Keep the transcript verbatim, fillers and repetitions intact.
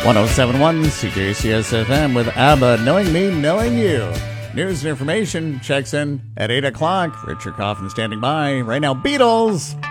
one oh seven point one C J C S F M with ABBA, Knowing Me, Knowing You. News and information checks in at eight o'clock. Richard Coffin standing by. Right now, Beatles.